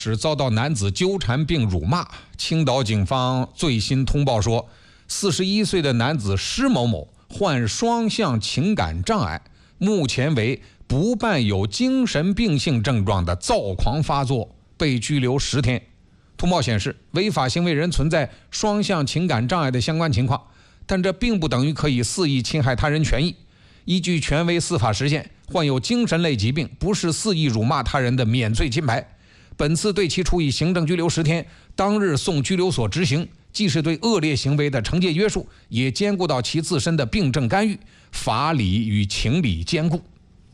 是遭到男子纠缠并辱骂。青岛警方最新通报说，41岁的男子施某某患双向情感障碍，目前为不伴有精神病性症状的躁狂发作，被拘留10天。通报显示，违法行为人存在双向情感障碍的相关情况，但这并不等于可以肆意侵害他人权益。依据权威司法实践，患有精神类疾病不是肆意辱骂他人的免罪金牌。本次对其处以行政拘留10天，当日送拘留所执行，既是对恶劣行为的惩戒约束，也兼顾到其自身的病症干预，法理与情理兼顾。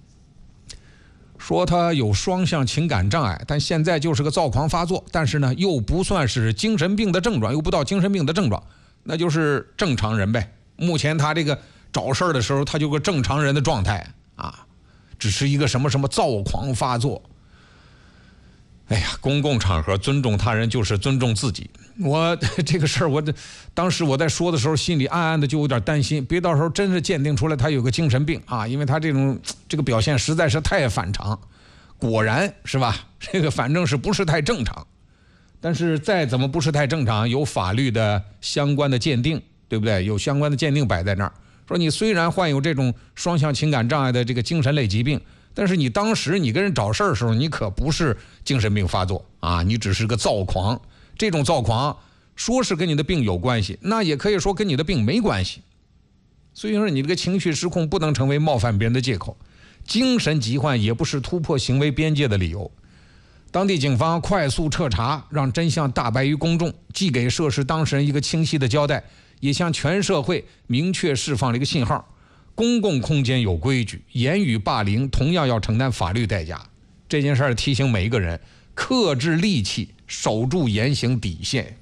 说他有双向情感障碍，但现在就是个躁狂发作，但是呢又不算是精神病的症状，又不到精神病的症状，那就是正常人呗。目前他这个找事儿的时候，他就个正常人的状态啊，只是一个什么躁狂发作。哎呀，公共场合尊重他人就是尊重自己。我这个事儿，当时我在说的时候，心里暗暗的就有点担心，别到时候真是鉴定出来他有个精神病啊，因为他这个表现实在是太反常。果然是吧？这个反正是不是太正常。但是再怎么不是太正常，有法律的相关的鉴定，对不对？有相关的鉴定摆在那儿，说你虽然患有这种双向情感障碍的这个精神类疾病，但是你当时你跟人找事儿的时候，你可不是精神病发作啊，你只是个躁狂。这种躁狂说是跟你的病有关系，那也可以说跟你的病没关系。所以说你这个情绪失控不能成为冒犯别人的借口，精神疾患也不是突破行为边界的理由。当地警方快速彻查，让真相大白于公众，既给涉事当事人一个清晰的交代，也向全社会明确释放了一个信号：公共空间有规矩，言语霸凌同样要承担法律代价。这件事儿提醒每一个人克制戾气，守住言行底线。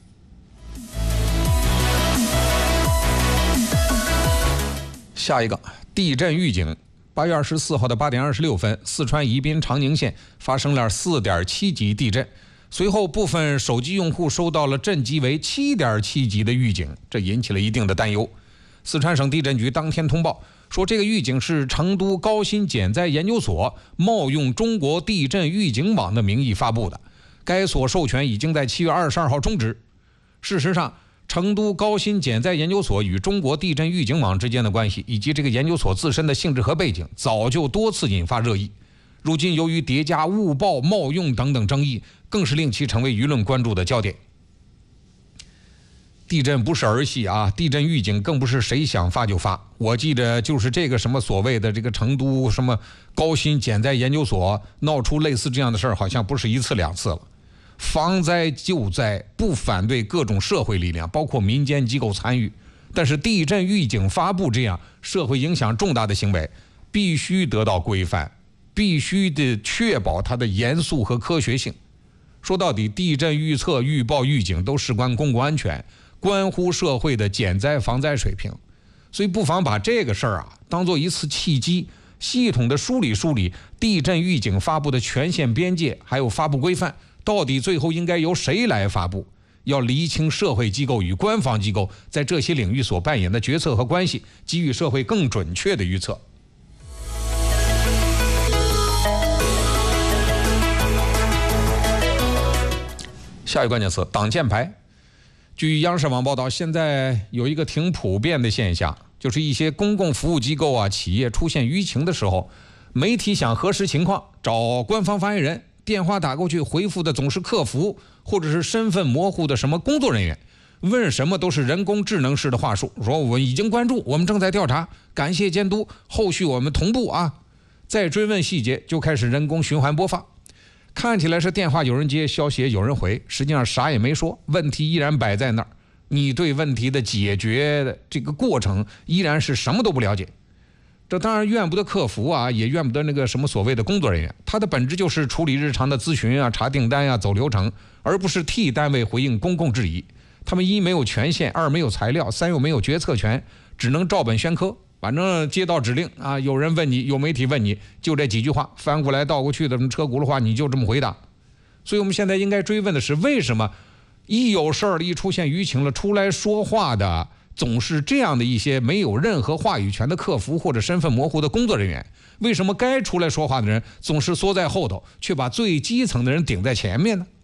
下一个地震预警，8月24号的8点26分，四川宜宾长宁县发生了4.7级地震，随后部分手机用户收到了震级为7.7级的预警，这引起了一定的担忧。四川省地震局当天通报说，这个预警是成都高新减灾研究所冒用中国地震预警网的名义发布的，该所授权已经在7月22号终止。事实上，成都高新减灾研究所与中国地震预警网之间的关系，以及这个研究所自身的性质和背景，早就多次引发热议。如今由于叠加误报、冒用等等争议，更是令其成为舆论关注的焦点。地震不是儿戏啊，地震预警更不是谁想发就发。我记得就是这个什么所谓的这个成都什么高新减灾研究所闹出类似这样的事儿，好像不是1次2次了。防灾救灾不反对各种社会力量，包括民间机构参与，但是地震预警发布这样社会影响重大的行为，必须得到规范，必须得确保它的严肃和科学性。说到底，地震预测、预报、预警都事关公共安全，关乎社会的减灾防灾水平，所以不妨把这个事儿当做一次契机，系统的梳理梳理地震预警发布的权限边界，还有发布规范，到底最后应该由谁来发布？要厘清社会机构与官方机构在这些领域所扮演的角色和关系，给予社会更准确的预测。下一个关键词：挡箭牌。据央视网报道，现在有一个挺普遍的现象，就是一些公共服务机构企业出现舆情的时候，媒体想核实情况，找官方发言人，电话打过去回复的总是客服，或者是身份模糊的什么工作人员，问什么都是人工智能式的话术，说我已经关注，我们正在调查，感谢监督，后续我们同步再追问细节就开始人工循环播放。看起来是电话有人接，消息也有人回，实际上啥也没说，问题依然摆在那儿，你对问题的解决的这个过程依然是什么都不了解。这当然怨不得客服也怨不得那个什么所谓的工作人员，他的本质就是处理日常的咨询查订单走流程，而不是替单位回应公共质疑。他们一没有权限，二没有材料，三又没有决策权，只能照本宣科。反正接到指令有人问你，有媒体问你，就这几句话，翻过来倒过去的什么车轱辘话，你就这么回答。所以我们现在应该追问的是，为什么一有事儿了，一出现舆情了，出来说话的总是这样的一些没有任何话语权的客服或者身份模糊的工作人员？为什么该出来说话的人总是缩在后头，却把最基层的人顶在前面呢？